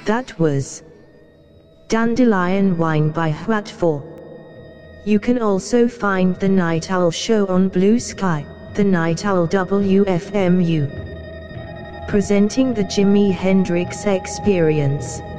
That was Dandelion Wine by What For. You can also find The Night Owl Show on Blue Sky, The Night Owl WFMU. Presenting the Jimi Hendrix Experience.